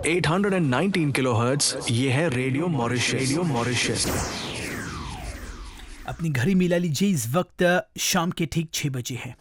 819 kilohertz, ये है radio Mauritius. Radio Mauritius. अपनी घड़ी मिला लीजिए, इस वक्त शाम के ठीक 6 बजे है।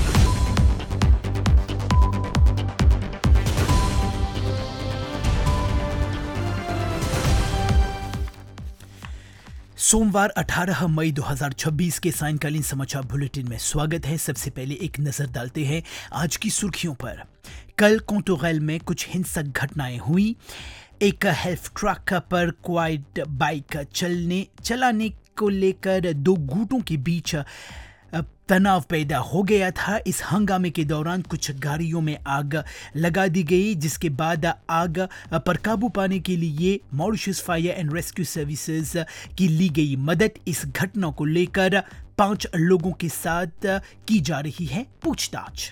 सोमवार 18 मई 2026 के सायंकालीन समाचार बुलेटिन में स्वागत है। सबसे पहले एक नजर डालते हैं आज की सुर्खियों पर। कल कोंटोगेल में कुछ हिंसक घटनाएं हुई। एक हेल्थ ट्रक पर क्वाड बाइक चलाने को लेकर दो गुटों के बीच तनाव पैदा हो गया था। इस हंगामे के दौरान कुछ गाड़ियों में आग लगा दी गई, जिसके बाद आग पर काबू पाने के लिए Mauritius fire and rescue services की ली गई मदद। इस घटना को लेकर 5 लोगों के साथ की जा रही है पूछताछ।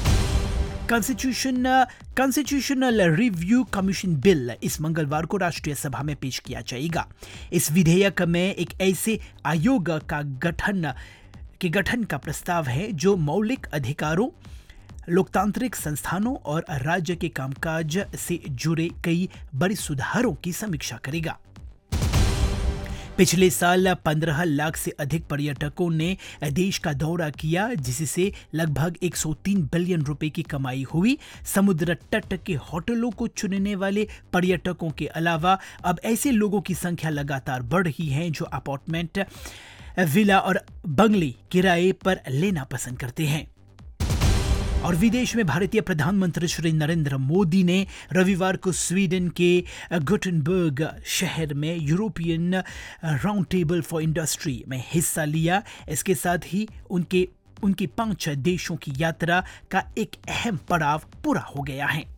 कॉन्स्टिट्यूशनल रिव्यू कमीशन बिल इस मंगलवार को राष्ट्रीय सभा में पेश किया जाएगा। इस विधेयक में एक ऐसे आयोग का गठन का प्रस्ताव है जो मौलिक अधिकारों, लोकतांत्रिक संस्थानों और राज्य के कामकाज से जुड़े कई बड़े सुधारों की समीक्षा करेगा। पिछले साल 15 लाख से अधिक पर्यटकों ने देश का दौरा किया, जिससे लगभग 103 बिलियन रुपए की कमाई हुई। समुद्र तट के होटलों को चुनने वाले पर्यटकों के अलावा अब ऐसे लोगों की संख्या लगातार बढ़ रही है जो अपार्टमेंट, विला और बंगले किराए पर लेना पसंद करते हैं। और विदेश में भारतीय प्रधानमंत्री श्री नरेंद्र मोदी ने रविवार को स्वीडन के गुटेनबर्ग शहर में European round table for industry में हिस्सा लिया। इसके साथ ही उनकी 5 देशों की यात्रा का एक अहम पड़ाव पूरा हो गया है।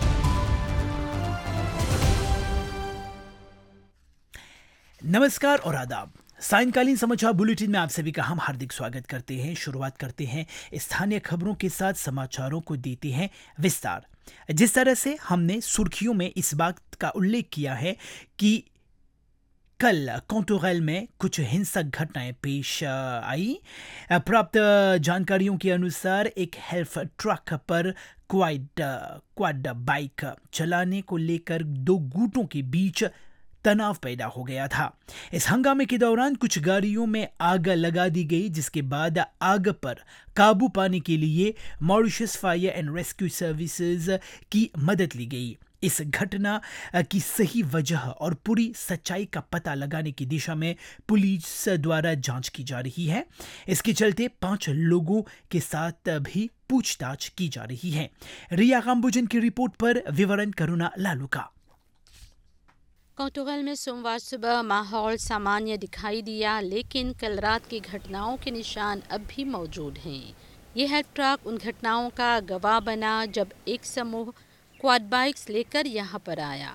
नमस्कार और आदाब। सायंकालीन समाचार बुलेटिन में आप सभी का हम हार्दिक स्वागत करते हैं। शुरुआत करते हैं स्थानीय खबरों के साथ, समाचारों को देते हैं विस्तार। जिस तरह से हमने सुर्खियों में इस बात का उल्लेख किया है कि कल कोंटोगेल में कुछ हिंसक घटनाएं पेश आई। प्राप्त जानकारियों के अनुसार एक हेल्थ ट्रक पर क्वाड बाइक चलाने को लेकर 2 गुटों के बीच तनाव पैदा हो गया था। इस हंगामे के दौरान कुछ गाड़ियों में आग लगा दी गई, जिसके बाद आग पर काबू पाने के लिए Mauritius fire and rescue services की मदद ली गई। इस घटना की सही वजह और पूरी सच्चाई का पता लगाने की दिशा में पुलिस द्वारा जांच की जा रही है। इसके चलते 5 लोगों के साथ भी पूछताछ की जा रही है। रिया काम्बुजन की रिपोर्ट पर विवरण करुणा लालू का। कोंटोगेल में सोमवार सुबह माहौल सामान्य दिखाई दिया, लेकिन कल रात की घटनाओं के निशान अब भी मौजूद हैं। ये हेल्थ ट्रक उन घटनाओं का गवाह बना जब एक समूह क्वाड बाइक्स लेकर यहाँ पर आया।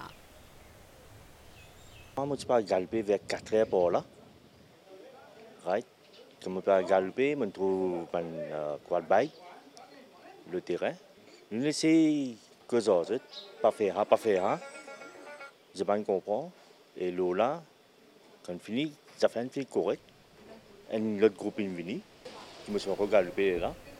Vamos para Galbé vers 4 heures par là. Right. Comme on part à Galbé, on trouve un quad bike, le terrain. Nous laissons que ça, pas faire. Je ne comprends pas. Et là, quand fini, ça fait un fil correct. Et l'autre groupe est venu. Je me suis regardé là.